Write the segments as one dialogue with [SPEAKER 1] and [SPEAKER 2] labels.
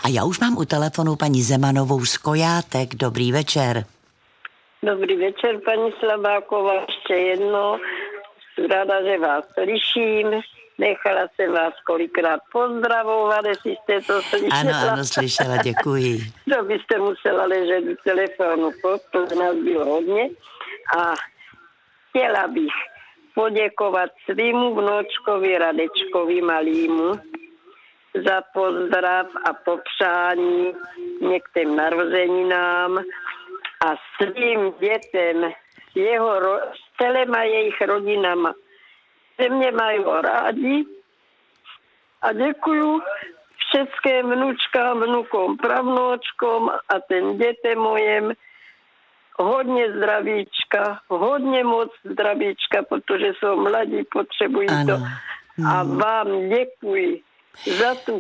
[SPEAKER 1] A já už mám u telefonu paní Zemanovou z Kojátek. Dobrý večer.
[SPEAKER 2] Dobrý večer, paní Slabáková, ještě jednou. Jsem ráda, že vás slyším. Nechala jsem vás kolikrát pozdravovat, jestli jste to slyšela.
[SPEAKER 1] Ano, slyšela, děkuji.
[SPEAKER 2] To byste musela ležet u telefonu, protože nás bylo hodně. A chtěla bych poděkovat svýmu vnoučkovi Radečkovi malýmu za pozdrav a popřání některým narozeninám a svým dětem s celema jejich rodinama. Že mě mají rádi a děkuju všetkým vnučkám, vnukom, pravnoučkom a ten dětem mojem hodně zdravíčka, hodně moc zdravíčka, protože jsou mladí, potřebují to. A vám děkuji za tu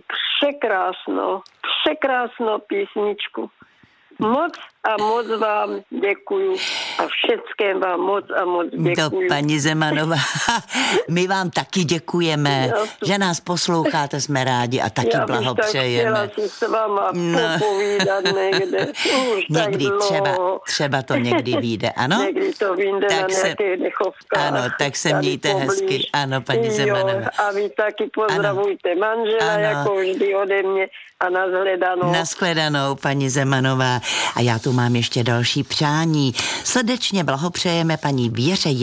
[SPEAKER 2] překrásnou písničku. Moc a moc vám děkuju a všetkým vám moc a moc děkuju.
[SPEAKER 1] Paní Zemanová, my vám taky děkujeme, že nás posloucháte, jsme rádi a taky blahopřejeme.
[SPEAKER 2] Já bych tak chtěla si s váma popovídat někde.
[SPEAKER 1] Někdy třeba to někdy vyjde, ano?
[SPEAKER 2] Někdy to vyjde tak na nějakých dechovkách.
[SPEAKER 1] Ano, tak se mějte hezky, ano, paní Zemanová.
[SPEAKER 2] A vy taky pozdravujte manžela, jako vždy ode mě a nashledanou.
[SPEAKER 1] Nashledanou, paní Zemanová. A já tu mám ještě další přání. Srdečně blahopřejeme paní Věře